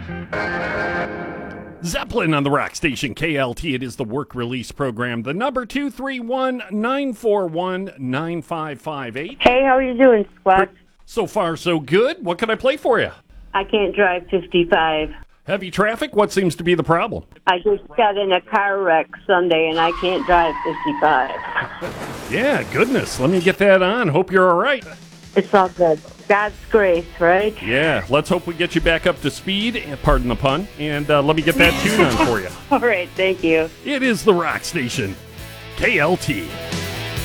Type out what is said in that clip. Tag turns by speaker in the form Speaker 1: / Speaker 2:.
Speaker 1: Zeppelin on the rock station KLT. It is the work release program. The number 231-941-9558.
Speaker 2: Hey, how are you doing, Squat?
Speaker 1: So far, so good. What can I play for you?
Speaker 2: I can't drive 55.
Speaker 1: Heavy traffic? What seems to be the problem?
Speaker 2: I just got in a car wreck Sunday, and I can't drive 55.
Speaker 1: Yeah, goodness. Let me get that on. Hope you're all right.
Speaker 2: It's all good. God's grace, right?
Speaker 1: Yeah, let's hope we get you back up to speed, pardon the pun, and let me get that tune on for you.
Speaker 2: All right, thank you.
Speaker 1: It is the rock station, KLT.